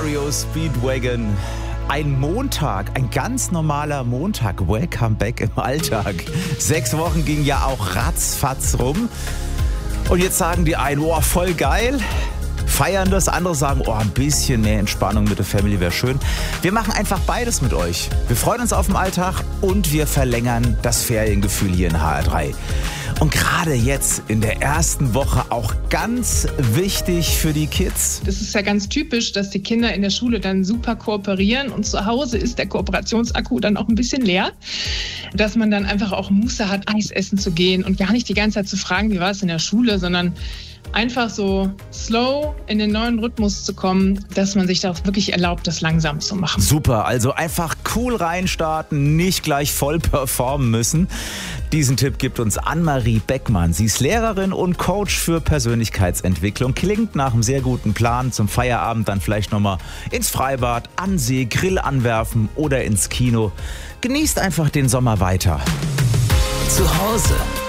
REO Speedwagon. Ein Montag, ein ganz normaler Montag. Welcome back im Alltag. 6 Wochen ging ja auch ratzfatz rum. Und jetzt sagen die einen, oh, voll geil. Feiern das, andere sagen, oh, ein bisschen mehr Entspannung mit der Family wäre schön. Wir machen einfach beides mit euch. Wir freuen uns auf den Alltag und wir verlängern das Feriengefühl hier in HR3. Und gerade jetzt in der ersten Woche auch ganz wichtig für die Kids. Das ist ja ganz typisch, dass die Kinder in der Schule dann super kooperieren und zu Hause ist der Kooperationsakku dann auch ein bisschen leer. Dass man dann einfach auch Muße hat, Eis essen zu gehen und gar nicht die ganze Zeit zu fragen, wie war es in der Schule, sondern einfach so slow in den neuen Rhythmus zu kommen, dass man sich da auch wirklich erlaubt, das langsam zu machen. Super, also einfach cool reinstarten, nicht gleich voll performen müssen. Diesen Tipp gibt uns Annemarie Beckmann. Sie ist Lehrerin und Coach für Persönlichkeitsentwicklung. Klingt nach einem sehr guten Plan. Zum Feierabend dann vielleicht nochmal ins Freibad, an See, Grill anwerfen oder ins Kino. Genießt einfach den Sommer weiter. Zu Hause